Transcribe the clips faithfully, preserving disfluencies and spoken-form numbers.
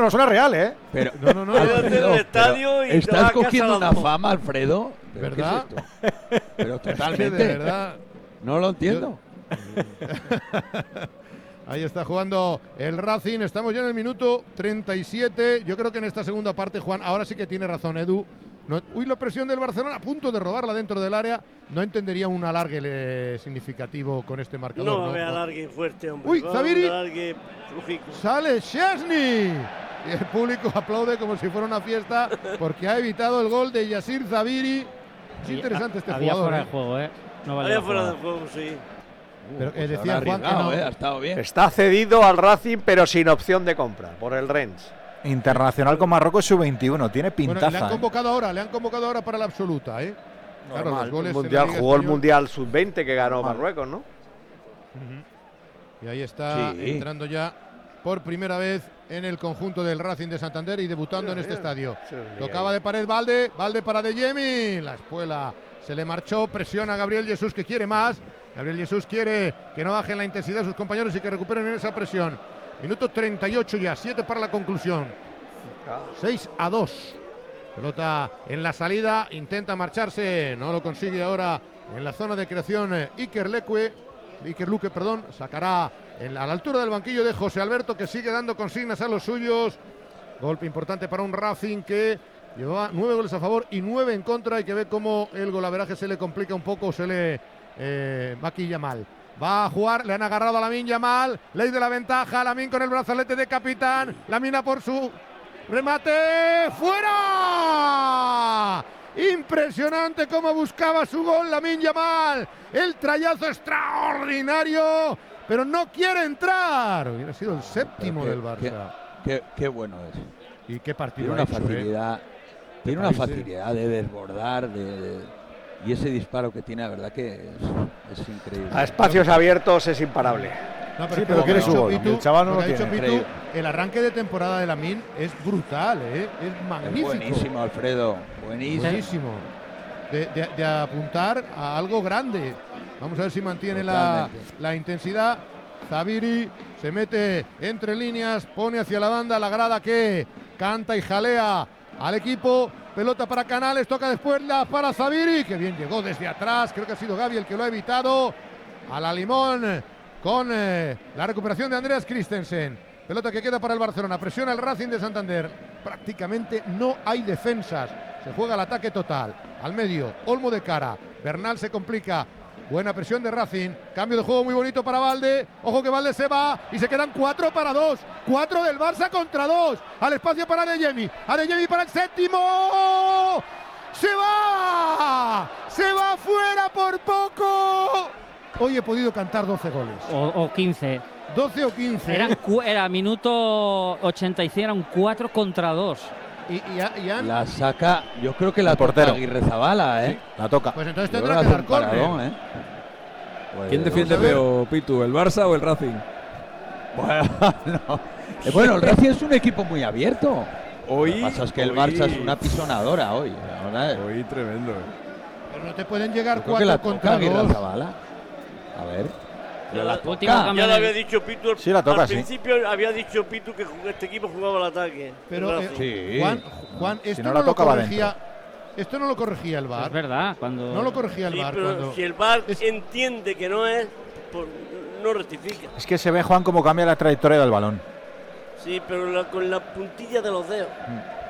no suena real, ¿eh? Pero, no, no, no. Alfredo, el estadio y estás te vas cogiendo a casa una a fama, Alfredo. ¿Pero ¿verdad? qué es esto? Pero totalmente. Es que de verdad. No lo entiendo. Ahí está jugando el Racing. Estamos ya en el minuto treinta y siete. Yo creo que en esta segunda parte, Juan, ahora sí que tiene razón Edu. No, uy, la presión del Barcelona a punto de robarla dentro del área. No entendería un alargue eh, significativo con este marcador. No, ¿no? me alargue fuerte, hombre. Uy, Va, Zaviri. un alargue flojico. Sale Szczęsny. Y el público aplaude como si fuera una fiesta porque ha evitado el gol de Yacir Zaviri. Es interesante este había jugador. fuera ¿eh? de juego, ¿eh? No valía Había la fuera jugada. del juego, sí. Pero que Pues decía habrá Juan que arriesgado, no. ¿eh? Ha estado bien. Está cedido al Racing, pero sin opción de compra, por el Rennes. Internacional con Marruecos sub veintiuno, tiene Bueno, le pintaza. han ¿eh? convocado ahora, le han convocado ahora para la absoluta, ¿eh? Claro, Normal, los goles el en mundial, la Liga jugó el Española. Mundial sub veinte que ganó Normal. Marruecos, ¿no? Ujú. Y ahí está Sí. entrando ya por primera vez en el conjunto del Racing de Santander y debutando en este estadio. Tocaba de pared Valde, Valde para De Jemi, la espuela se le marchó, presiona a Gabriel Jesús que quiere más. Gabriel Jesús quiere que no bajen la intensidad de sus compañeros y que recuperen en esa presión. Minuto treinta y ocho ya, siete para la conclusión. seis a dos. Pelota en la salida, intenta marcharse, no lo consigue ahora en la zona de creación eh, Iker Leque, Iker Luque, perdón, sacará en la, a la altura del banquillo de José Alberto que sigue dando consignas a los suyos. Golpe importante para un Racing que llevaba nueve goles a favor y nueve en contra y que ve cómo el golaveraje se le complica un poco, se le eh, maquilla mal. Va a jugar, le han agarrado a Lamine Yamal, ley de la ventaja, Lamine con el brazalete de capitán, Lamina por su remate, ¡fuera! Impresionante cómo buscaba su gol Lamine Yamal, el trayazo extraordinario, pero no quiere entrar. Hubiera sido el séptimo Pero del qué- Barça. Qué, qué bueno es. Y qué partido Tiene una ha hecho, ¿eh? facilidad, tiene una parece? facilidad de desbordar, de, de- y ese disparo que tiene, la verdad que es, es increíble. A espacios abiertos es imparable. No, Sí, es que pero lo que quiere ha su dicho gol, Pitu- y el chaval no lo lo que ha dicho tiene. Pitu, Increíble. el arranque de temporada de Lamine es brutal, ¿eh? Es Es magnífico. buenísimo, Alfredo. Buenísimo. Buenísimo. De, de- de apuntar a algo grande. Vamos a ver si mantiene la, Totalmente. la intensidad. Zaviri se mete entre líneas, pone hacia la banda la grada que canta y jalea al equipo. Pelota para Canales, toca después la para Zaviri, que bien llegó desde atrás. Creo que ha sido Gavi el que lo ha evitado. A la limón con eh, la recuperación de Andreas Christensen. Pelota que queda para el Barcelona. Presiona el Racing de Santander. Prácticamente no hay defensas. Se juega el ataque total. Al medio, Olmo de cara. Bernal se complica. Buena presión de Racing. Cambio de juego muy bonito para Valde. Ojo que Valde se va y se quedan cuatro para dos. Cuatro del Barça contra dos. Al espacio para De Jemi. A De Jemi para el séptimo. ¡Se va! ¡Se va fuera por poco! Hoy he podido cantar doce goles. O, o quince. doce o quince. Eran cu- era minuto ochenta y seis, eran cuatro contra dos. Y, y ha- y han- La saca, yo creo que la El toca portero. Aguirre Zabala, ¿eh? La toca. Pues entonces Yo tendrá creo que hace dar un córner. paradón, ¿eh? Pues, ¿Quién defiende vamos a ver. peor, Pitu, el Barça o el Racing? Bueno, no. Eh, bueno, el Racing es un equipo muy abierto. Hoy, Lo que pasa es que el hoy- Barça es una pisonadora hoy. Ahora, yo Hoy tremendo. eh. Pero no te pueden llegar creo que la cuatro toca contra Aguirre dos. Zabala. A ver. Pero la Último toca. cambio. Ya lo había dicho Pitu al, Sí, la toca, al sí. principio había dicho Pitu que jug- este equipo jugaba al ataque. Pero el eh, Racing. Sí. Juan, Juan, esto no no, la lo toca, va corregía. Esto no lo corregía el Es VAR. verdad, cuando No lo corregía el Sí, VAR pero cuando. si el V A R Es- entiende que no es, pues no rectifica. Es que se ve, Juan, cómo cambia la trayectoria del balón. Sí, pero la- con la puntilla de los dedos.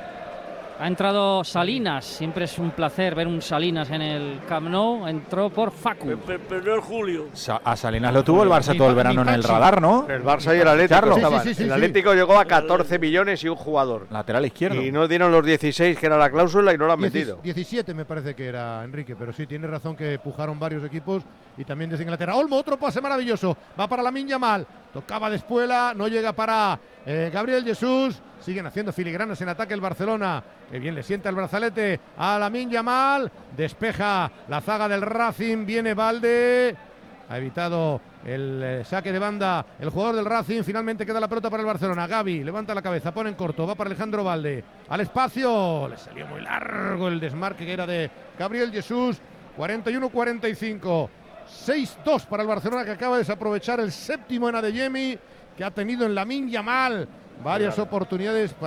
ha entrado Salinas. Siempre es un placer ver un Salinas en el Camp Nou. Entró por Facu. Pero, pero- pero no el Julio. Sa- A Salinas lo tuvo el Barça Mi todo el pa- verano mi en el Pachi. radar, ¿no? El Barça y el Atlético Charlo. estaban. Sí, sí, sí, el sí. Atlético llegó a catorce millones y un jugador. Lateral izquierdo. Y no dieron los dieciséis, que era la cláusula, y no lo han Dieci- metido. diecisiete me parece que era Enrique, pero sí, tiene razón que pujaron varios equipos y también desde Inglaterra. Olmo, otro pase maravilloso. Va para Lamine Yamal. Tocaba de espuela, no llega para eh, Gabriel Jesús. Siguen haciendo filigranas en ataque el Barcelona. Que bien le sienta el brazalete a Lamine Yamal. Despeja la zaga del Racing. Viene Valde. Ha evitado el eh, saque de banda el jugador del Racing. Finalmente queda la pelota para el Barcelona. Gavi levanta la cabeza, pone en corto, va para Alejandro Valde. Al espacio. Le salió muy largo el desmarque que era de Gabriel Jesús. cuarenta y uno cuarenta y cinco. seis dos para el Barcelona, que acaba de desaprovechar el séptimo en Adeyemi, que ha tenido en Lamine Yamal varias oportunidades.